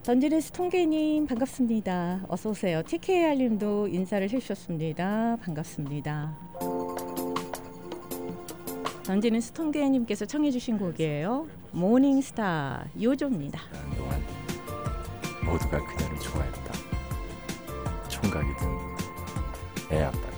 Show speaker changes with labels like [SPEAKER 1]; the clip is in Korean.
[SPEAKER 1] 던지네스 통계님 반갑습니다. 어서 오세요. TKR님도 인사를 해주셨습니다. 반갑습니다. 던지네스 통계님께서 청해주신 곡이에요. 모닝스타 요조입니다.
[SPEAKER 2] 동안 모두가 그녀를 좋아했다. 총각이든 애 아빠든